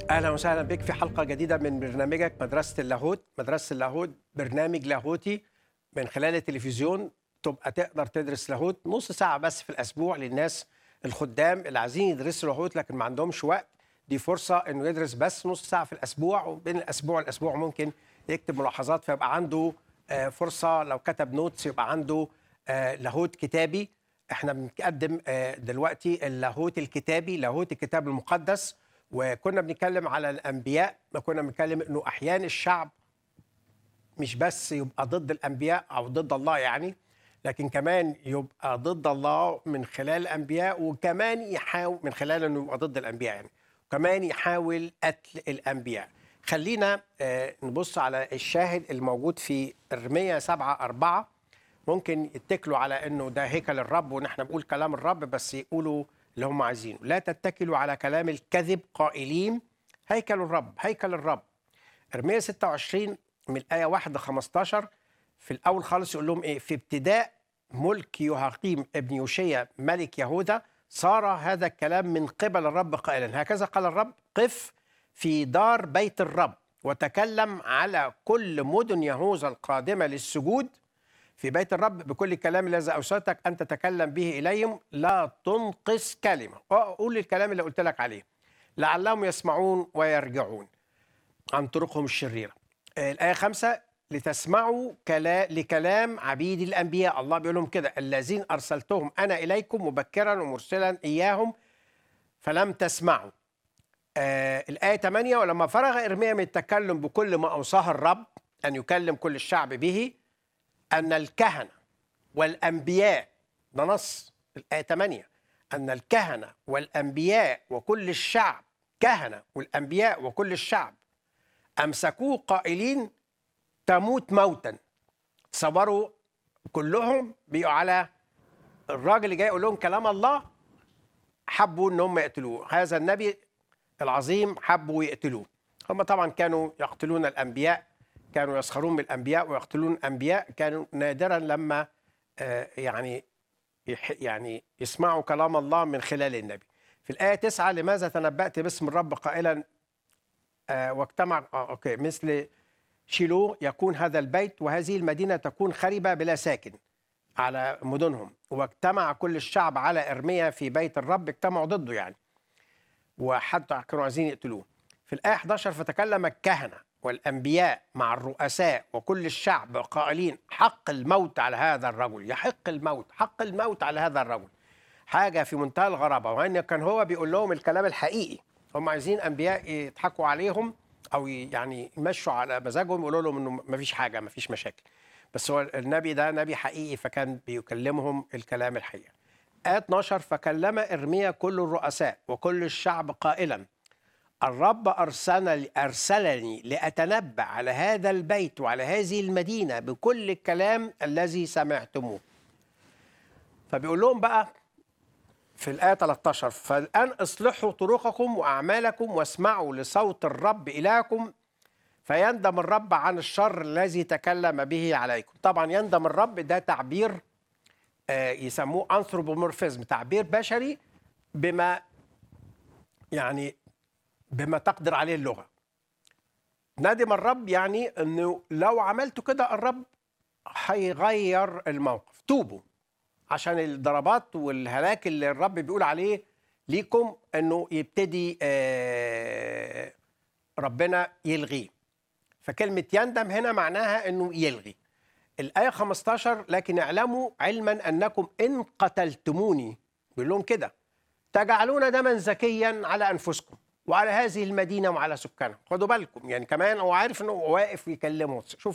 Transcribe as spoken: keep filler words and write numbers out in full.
أهلا وسهلا بك في حلقة جديدة من برنامجك مدرسة اللاهوت. مدرسة اللاهوت برنامج لاهوتي من خلال التلفزيون، تبقى تقدر تدرس لاهوت نص ساعة بس في الأسبوع للناس الخدام اللي عايزين يدرسوا لاهوت لكن ما عندهمش وقت. دي فرصة إنه يدرس بس نص ساعة في الأسبوع، وبين الأسبوع والأسبوع ممكن يكتب ملاحظات فيبقى عنده آه، فرصة. لو كتب نوتس يبقى عنده آه، لاهوت كتابي. احنا بنقدم آه، دلوقتي اللاهوت الكتابي، لاهوت الكتاب المقدس. وكنا بنتكلم على الأنبياء، ما كنا بنتكلم إنه أحيان الشعب مش بس يبقى ضد الأنبياء أو ضد الله يعني، لكن كمان يبقى ضد الله من خلال الأنبياء، وكمان يحاول من خلال إنه يبقى ضد الأنبياء يعني، وكمان يحاول قتل الأنبياء. خلينا آه، نبص على الشاهد الموجود في إرميا سبعة أربعة. ممكن يتكلوا على انه ده هيكل الرب ونحن بنقول كلام الرب، بس يقولوا اللي هم عايزينه. لا تتكلوا على كلام الكذب قائلين هيكل الرب هيكل الرب. ارميا ستة وعشرين من الايه واحد ل خمستاشر. في الاول خالص يقول لهم ايه؟ في ابتداء ملك يهاقيم ابن يوشيا ملك يهوذا صار هذا الكلام من قبل الرب قائلا هكذا قال الرب: قف في دار بيت الرب وتكلم على كل مدن يهوذا القادمه للسجود في بيت الرب بكل الكلام الذي أوصيتك أن تتكلم به إليهم، لا تنقص كلمة. قول الكلام اللي قلت لك عليه لعلهم يسمعون ويرجعون عن طرقهم الشريرة. آه، الآية خمسة: لتسمعوا كلا لكلام عبيد الأنبياء. الله بيقول لهم كده: الذين أرسلتهم أنا إليكم مبكرا ومرسلا إياهم فلم تسمعوا. آه الآية ثمانية: ولما فرغ إرميا من التكلم بكل ما أوصاه الرب أن يكلم كل الشعب به، أن الكهنة والأنبياء، ده نص الآية ثمانية، أن الكهنة والأنبياء وكل الشعب، كهنة والأنبياء وكل الشعب أمسكوه قائلين تموت موتا. تصوروا كلهم بيقوا على الراجل اللي جاي يقول لهم كلام الله، حبوا ان هم يقتلوه. هذا النبي العظيم حبوا يقتلوه. هم طبعا كانوا يقتلون الأنبياء، كانوا يسخرون من الأنبياء ويقتلون الأنبياء. كانوا نادرا لما آه، يعني يح- يعني يسمعوا كلام الله من خلال النبي. في الآية تسعة: لماذا تنبأت باسم الرب قائلا آه واجتمع آه أوكي مثل شيلو يكون هذا البيت وهذه المدينة تكون خربة بلا ساكن على مدنهم. واجتمع كل الشعب على إرميا في بيت الرب، اجتمعوا ضده يعني، وحتى كانوا عايزين يقتلوه. في الآية إحدى عشر: فتكلم الكهنة والأنبياء مع الرؤساء وكل الشعب قائلين حق الموت على هذا الرجل. يحق الموت، حق الموت على هذا الرجل. حاجة في منتهى الغرابة، وأن كان هو بيقول لهم الكلام الحقيقي. هم عايزين أنبياء يضحكوا عليهم أو يعني يمشوا على مزاجهم، يقولوا لهم إنه مفيش حاجة، مفيش مشاكل. بس هو النبي ده نبي حقيقي، فكان بيكلمهم الكلام الحقيقي. آية اتناشر: فكلم إرميا كل الرؤساء وكل الشعب قائلا الرب أرسلني, أرسلني لأتنبأ على هذا البيت وعلى هذه المدينة بكل الكلام الذي سمعتموه. فبيقول لهم بقى في الآية ثلاثة عشر: فالآن اصلحوا طرقكم وأعمالكم واسمعوا لصوت الرب إلهكم فيندم الرب عن الشر الذي تكلم به عليكم. طبعا يندم الرب ده تعبير آه، يسموه أنثروبومورفيزم، تعبير بشري بما يعني بما تقدر عليه اللغة. ندم الرب يعني انه لو عملتوا كده الرب هيغير الموقف. توبوا عشان الضربات والهلاك اللي الرب بيقول عليه ليكم انه يبتدي آه، ربنا يلغيه. فكلمة يندم هنا معناها انه يلغي. الآية خمستاشر: لكن اعلموا علما انكم ان قتلتموني، بيقول لهم كده، تجعلون دما زكيا على انفسكم وعلى هذه المدينه وعلى سكانها. خدوا بالكم يعني، كمان هو عارف انه واقف يكلمه. شوف